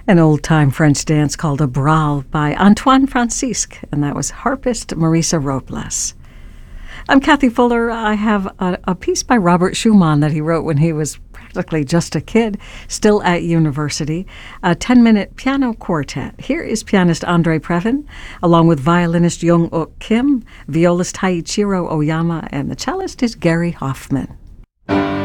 An old-time French dance called a Brawl by Antoine Francisque, and that was harpist Marisa Robles. I'm Kathy Fuller. I have a piece by Robert Schumann that he wrote when he was practically just a kid, still at university, a 10-minute piano quartet. Here is pianist Andre Previn, along with violinist Young-Uk Kim, violist Taiichiro Oyama, and the cellist is Gary Hoffman.